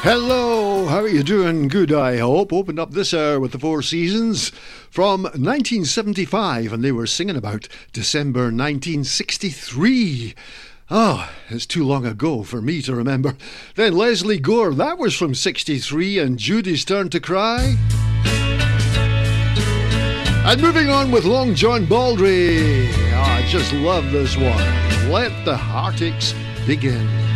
Hello, how are you doing? Good, I hope. Opened up this hour with the Four Seasons from 1975, and they were singing about December 1963. Oh, it's too long ago for me to remember. Then Leslie Gore, that was from 63, and Judy's Turn to Cry. And moving on with Long John Baldry. Oh, I just love this one. Let the Heartaches Begin.